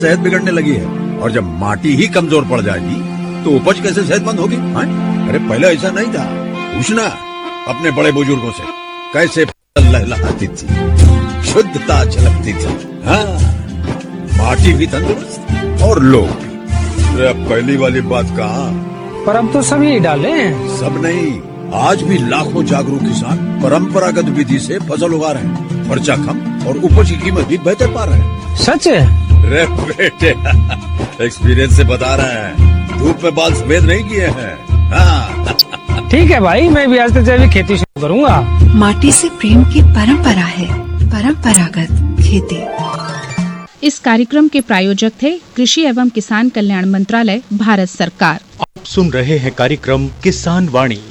सेहत बिगड़ने लगी है। और जब माटी ही कमजोर पड़ जाएगी तो उपज कैसे सेहतमंद होगी? अरे पहले ऐसा नहीं था। पूछना अपने बड़े बुजुर्गों से, कैसे फसल लहलहाती थी, शुद्धता झलकती थी। हाँ, माटी भी तंदुरुस्त और लोग भी। अरे अब पहली वाली बात कहाँ? पर अब तो सभी डाले हैं। सब नहीं, आज भी लाखों जागरूक किसान परंपरागत विधि से फसल उगा रहे हैं। खर्चा कम और उपज की कीमत भी बेहतर पा रहे हैं। सच है? रे बेटे एक्सपीरियंस से बता रहे हैं, धूप में बाल सफेद नहीं किए हैं। हाँ। ठीक है भाई, मैं भी आज से जैविक खेती शुरू करूंगा। माटी से प्रेम की परंपरा है, परंपरागत खेती। इस कार्यक्रम के प्रायोजक थे कृषि एवं किसान कल्याण मंत्रालय, भारत सरकार। आप सुन रहे हैं कार्यक्रम किसान वाणी।